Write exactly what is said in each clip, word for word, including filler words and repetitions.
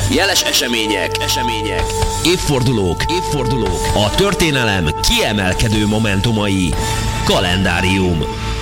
Jeles események, események, évfordulók, évfordulók, a történelem kiemelkedő momentumai. Kalendárium.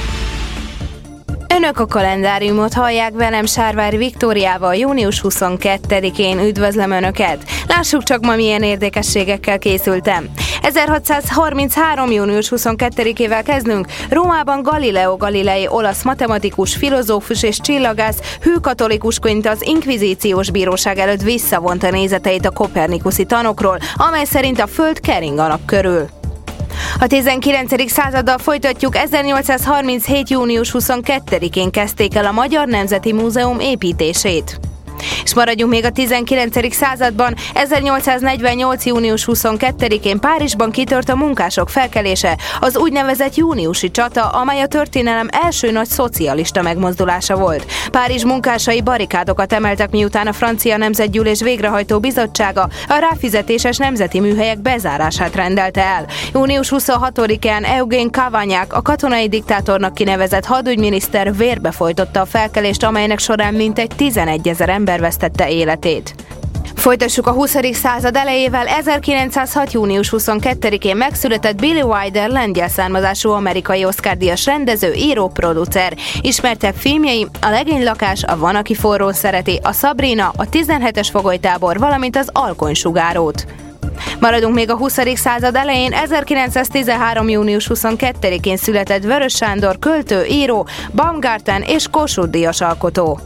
Önök a kalendáriumot hallják, velem Sárvári Viktóriával június huszonkettedikén. Üdvözlöm Önöket! Lássuk csak ma milyen érdekességekkel készültem. ezerhatszázharminchárom. június huszonkettedikével kezdünk. Rómában Galileo Galilei, olasz matematikus, filozófus és csillagász hűkatolikusként az inkvizíciós bíróság előtt visszavonta nézeteit a kopernikuszi tanokról, amely szerint a Föld kering a nap körül. A tizenkilencedik századdal folytatjuk. ezernyolcszázharminchét. június huszonkettedikén kezdték el a Magyar Nemzeti Múzeum építését. És maradjunk még a tizenkilencedik században. ezernyolcszáznegyvennyolc. június huszonkettedikén Párizsban kitört a munkások felkelése, az úgynevezett júniusi csata, amely a történelem első nagy szocialista megmozdulása volt. Párizs munkásai barikádokat emeltek, miután a francia nemzetgyűlés végrehajtó bizottsága a ráfizetéses nemzeti műhelyek bezárását rendelte el. június huszonhatodikán Eugène Cavaignac, a katonai diktátornak kinevezett hadügyminiszter vérbe folytotta a felkelést, amelynek során mintegy tizenegyezer ember vesztette életét. Folytassuk a huszadik század elejével. ezerkilencszázhat. június huszonkettedikén megszületett Billy Wilder, lengyel származású amerikai Oscar-díjas rendező, író, producer. Ismertebb filmjei a Legénylakás, a Van, aki forró szereti, a Sabrina, a tizenhetes fogolytábor, valamint az Alkonysugárót. Maradunk még a huszadik század elején. ezerkilencszáztizenhárom. június huszonkettedikén született Vörös Sándor, költő, író, Baumgarten és Kossuth-díjas alkotó.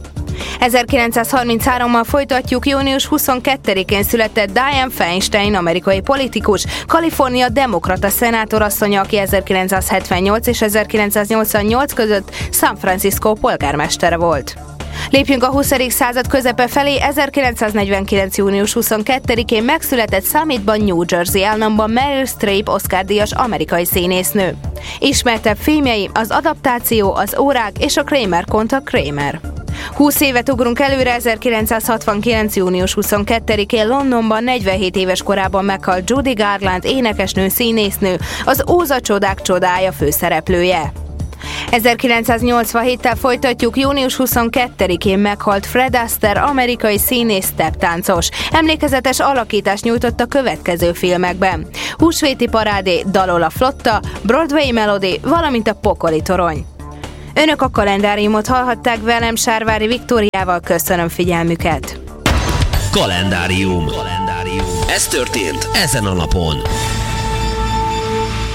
ezerkilencszázharminchárom. folytatjuk. június huszonkettedikén született Dianne Feinstein, amerikai politikus, Kalifornia demokrata szenátorasszonya, aki ezerkilencszázhetvennyolc és ezerkilencszáznyolcvannyolc között San Francisco polgármestere volt. Lépjünk a huszadik század közepe felé. ezerkilencszáznegyvenkilenc. június huszonkettedikén megszületett Summitban, New Jersey államban Meryl Streep, Oscar-díjas amerikai színésznő. Ismertebb filmjei az Adaptáció, az Órák és a Kramer kontra Kramer. húsz évet ugrunk előre. ezerkilencszázhatvankilenc. június huszonkettedikén Londonban negyvenhét éves korában meghalt Judy Garland, énekesnő, színésznő, az Óza csodák csodája főszereplője. ezerkilencszáznyolcvanhéttel folytatjuk. június huszonkettedikén meghalt Fred Astaire, amerikai színész, stepptáncos. Emlékezetes alakítást nyújtott a következő filmekben: Húsvéti parádé, Dalol a flotta, Broadway Melody, valamint a Pokoli torony. Önök a kalendáriumot hallhatták, velem Sárvári Viktóriával. Köszönöm figyelmüket! Kalendárium. Kalendárium. Ez történt ezen a napon.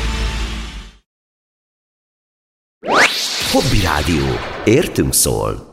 Hobby Rádió. Értünk szól.